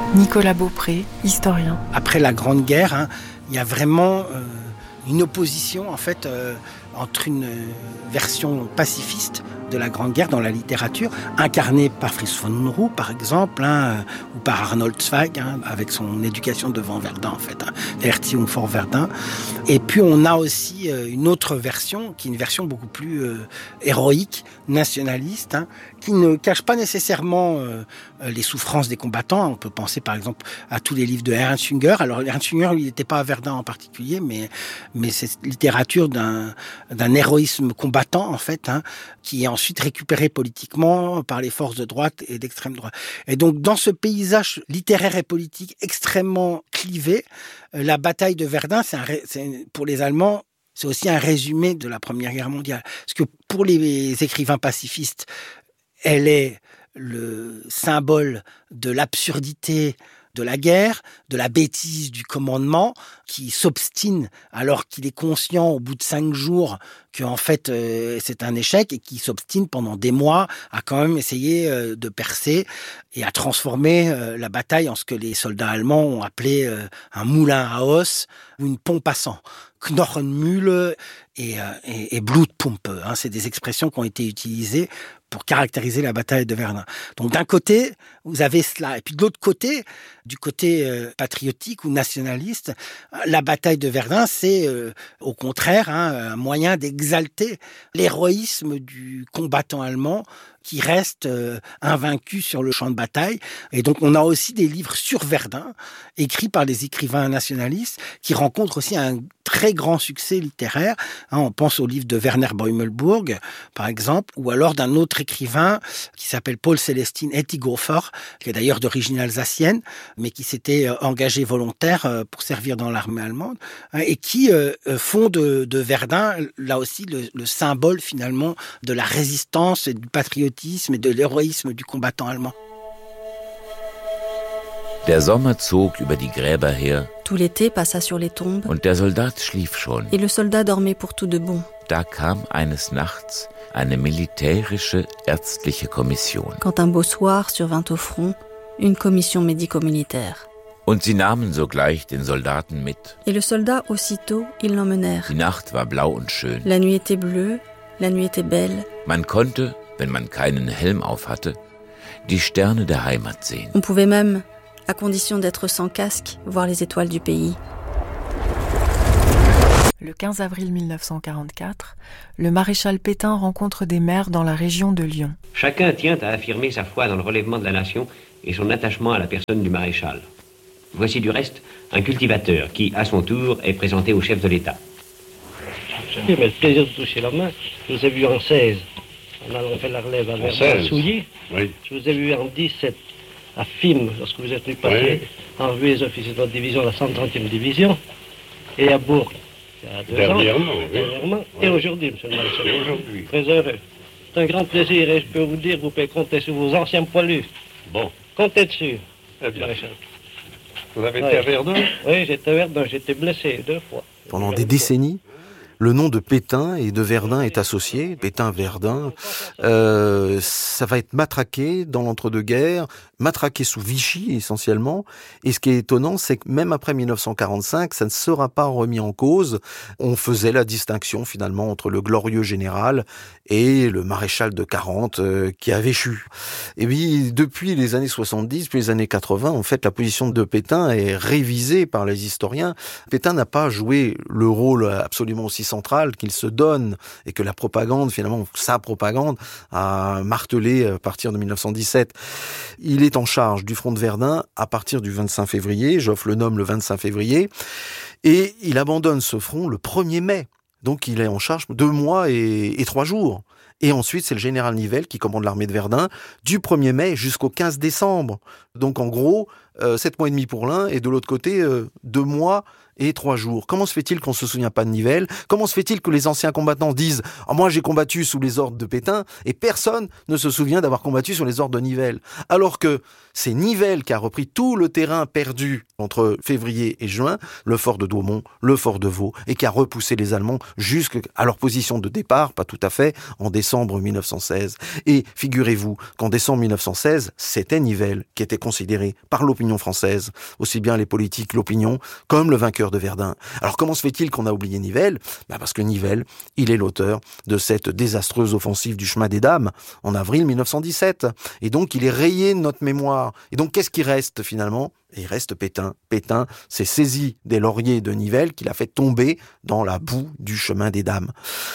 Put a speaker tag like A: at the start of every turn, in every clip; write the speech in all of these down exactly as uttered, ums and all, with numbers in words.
A: Nicolas Beaupré, historien.
B: Après la Grande Guerre, hein, il y a vraiment euh, une opposition en fait euh, entre une version pacifiste de la Grande Guerre dans la littérature, incarnée par Fritz von Unruh, par exemple, hein, ou par Arnold Zweig, hein, avec son éducation devant Verdun, en fait, hein, Erziehung vor Verdun. Et puis, on a aussi euh, une autre version, qui est une version beaucoup plus euh, héroïque, nationaliste, hein, qui ne cache pas nécessairement euh, les souffrances des combattants. On peut penser, par exemple, à tous les livres de Ernst Jünger. Alors, Ernst Jünger, il n'était pas à Verdun en particulier, mais, mais c'est littérature d'un, d'un héroïsme combattant, en fait, hein, qui est ensuite récupéré politiquement par les forces de droite et d'extrême droite. Et donc, dans ce paysage littéraire et politique extrêmement clivé, la bataille de Verdun, c'est, un, c'est pour les Allemands, c'est aussi un résumé de la Première Guerre mondiale. Parce que pour les écrivains pacifistes, elle est le symbole de l'absurdité de la guerre, de la bêtise du commandement, qui s'obstine alors qu'il est conscient au bout de cinq jours qu'en fait euh, c'est un échec, et qui s'obstine pendant des mois à quand même essayer euh, de percer et à transformer euh, la bataille en ce que les soldats allemands ont appelé euh, un moulin à os ou une pompe à sang. Knochenmühle et, euh, et, et Blutpumpe, hein, c'est des expressions qui ont été utilisées pour caractériser la bataille de Verdun. Donc d'un côté, vous avez cela. Et puis de l'autre côté, du côté euh, patriotique ou nationaliste, la bataille de Verdun, c'est euh, au contraire hein, un moyen d'exalter l'héroïsme du combattant allemand qui reste euh, invaincu sur le champ de bataille. Et donc on a aussi des livres sur Verdun, écrits par des écrivains nationalistes, qui rencontrent aussi un très grand succès littéraire. Hein, on pense au livre de Werner Bäumelburg, par exemple, ou alors d'un autre écrivain qui s'appelle Paul Célestin Ettighofer, qui est d'ailleurs d'origine alsacienne, mais qui s'était engagé volontaire pour servir dans l'armée allemande, hein, et qui euh, font de, de Verdun, là aussi, le, le symbole finalement de la résistance et du patriotisme et de l'héroïsme du combattant allemand.
C: Der Sommer zog über die Gräber her.
D: Tout l'été passa sur les tombes.
C: Und der Soldat schlief schon.
D: Et le soldat dormait pour tout de bon.
C: Da kam eines Nachts eine militärische ärztliche Kommission.
D: Quand un beau soir survint au front une commission médico-militaire.
C: Und sie nahmen sogleich den Soldaten mit.
D: Et le soldat aussitôt, ils l'emmenèrent.
C: Die Nacht war blau und schön.
D: La nuit était bleue, la nuit était belle.
C: Man konnte, wenn man keinen Helm auf hatte, die Sterne der Heimat sehen.
D: On pouvait même, à condition d'être sans casque, voir les étoiles du pays.
A: Le quinze avril mille neuf cent quarante-quatre, le maréchal Pétain rencontre des maires dans la région de Lyon.
E: Chacun tient à affirmer sa foi dans le relèvement de la nation et son attachement à la personne du maréchal. Voici du reste un cultivateur qui, à son tour, est présenté au chef de l'État.
F: J'ai le plaisir de toucher la main. Je vous ai vu en seize, en allant faire la relève à Verdun-Souilly.
G: Oui.
F: Je vous ai vu en dix-sept à Fismes, lorsque vous êtes venu passer oui. en revue les officiers de votre division, la cent trentième division, et à Bourg. Il y a deux
G: Dernièrement,
F: ans,
G: oui.
F: dernièrement
G: oui.
F: Et aujourd'hui, monsieur le maréchal.
G: Aujourd'hui.
F: Très heureux. C'est un grand plaisir et je peux vous dire, vous pouvez compter sur vos anciens poilus.
G: Bon.
F: Comptez dessus,
G: Eh bien.
F: maréchal.
G: Vous avez
F: Oui.
G: été à Verdun?
F: Oui, j'étais à Verdun, j'étais blessé deux fois.
H: Pendant des décennies, le nom de Pétain et de Verdun est associé. Pétain-Verdun, euh, ça va être matraqué dans l'entre-deux-guerres, matraqué sous Vichy essentiellement. Et ce qui est étonnant, c'est que même après mille neuf cent quarante-cinq, ça ne sera pas remis en cause. On faisait la distinction finalement entre le glorieux général et le maréchal de quarante euh, qui avait échu. Et puis depuis les années soixante-dix, puis les années quatre-vingts, en fait, la position de Pétain est révisée par les historiens. Pétain n'a pas joué le rôle absolument aussi central qu'il se donne et que la propagande, finalement, sa propagande, a martelé à partir de mille neuf cent dix-sept. Il est en charge du front de Verdun à partir du vingt-cinq février, Joffre le nomme le vingt-cinq février, et il abandonne ce front le premier mai. Donc il est en charge deux mois et, et trois jours. Et ensuite, c'est le général Nivelle qui commande l'armée de Verdun du premier mai jusqu'au quinze décembre. Donc en gros, euh, sept mois et demi pour l'un et de l'autre côté, euh, deux mois et trois jours. Comment se fait-il qu'on se souvient pas de Nivelle? Comment se fait-il que les anciens combattants disent oh, « moi j'ai combattu sous les ordres de Pétain » et personne ne se souvient d'avoir combattu sous les ordres de Nivelle? Alors que c'est Nivelle qui a repris tout le terrain perdu entre février et juin, le fort de Douaumont, le fort de Vaux, et qui a repoussé les Allemands jusqu'à leur position de départ, pas tout à fait, en décembre mille neuf cent seize. Et figurez-vous qu'en décembre mille neuf cent seize, c'était Nivelle qui était considéré par l'opinion l'opinion française, aussi bien les politiques, l'opinion, comme le vainqueur de Verdun. Alors comment se fait-il qu'on a oublié Nivelle ? Bah parce que Nivelle, il est l'auteur de cette désastreuse offensive du chemin des Dames en avril mille neuf cent dix-sept. Et donc il est rayé de notre mémoire. Et donc qu'est-ce qui reste finalement ? Et il reste Pétain. Pétain s'est saisi des lauriers de Nivelle qu'il a fait tomber dans la boue du chemin des Dames.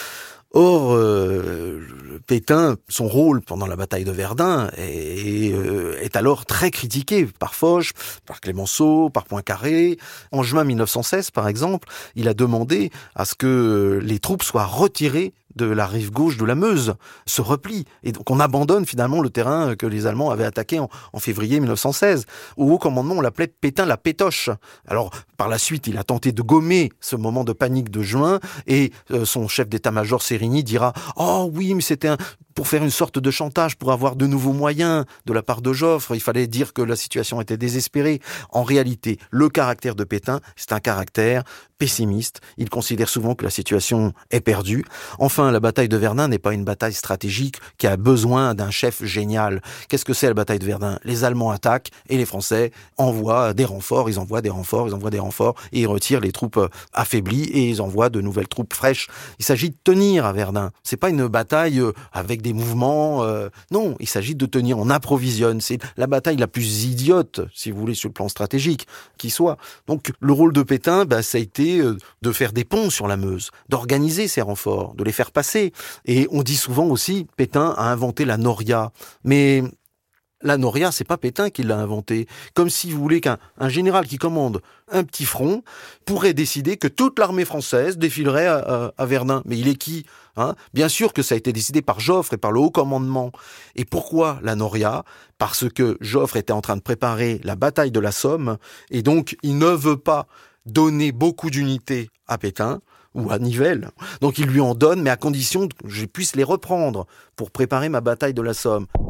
H: Or, euh, Pétain, son rôle pendant la bataille de Verdun est, est, est alors très critiqué par Foch, par Clémenceau, par Poincaré. En juin mille neuf cent seize, par exemple, il a demandé à ce que les troupes soient retirées de la rive gauche de la Meuse, se replie. Et donc on abandonne finalement le terrain que les Allemands avaient attaqué en, en février mille neuf cent seize. Au haut commandement, on l'appelait Pétain la pétoche. Alors par la suite, il a tenté de gommer ce moment de panique de juin et euh, son chef d'état-major Sérigny dira « Oh oui, mais c'était un... » pour faire une sorte de chantage, pour avoir de nouveaux moyens de la part de Joffre. Il fallait dire que la situation était désespérée. En réalité, le caractère de Pétain, c'est un caractère pessimiste. Il considère souvent que la situation est perdue. Enfin, la bataille de Verdun n'est pas une bataille stratégique qui a besoin d'un chef génial. Qu'est-ce que c'est la bataille de Verdun ? Les Allemands attaquent et les Français envoient des renforts, ils envoient des renforts, ils envoient des renforts et ils retirent les troupes affaiblies et ils envoient de nouvelles troupes fraîches. Il s'agit de tenir à Verdun. C'est pas une bataille avec des mouvements. Euh, non, il s'agit de tenir. On approvisionne. C'est la bataille la plus idiote, si vous voulez, sur le plan stratégique, qui soit. Donc, le rôle de Pétain, bah, ça a été de faire des ponts sur la Meuse, d'organiser ces renforts, de les faire passer. Et on dit souvent aussi, Pétain a inventé la Noria. Mais la Noria, c'est pas Pétain qui l'a inventé. Comme si vous voulez qu'un un général qui commande un petit front pourrait décider que toute l'armée française défilerait à, à, à Verdun. Mais il est qui ? Hein ? Bien sûr que ça a été décidé par Joffre et par le haut commandement. Et pourquoi la Noria ? Parce que Joffre était en train de préparer la bataille de la Somme, et donc il ne veut pas donner beaucoup d'unités à Pétain ou à Nivelle. Donc il lui en donne, mais à condition que je puisse les reprendre pour préparer ma bataille de la Somme.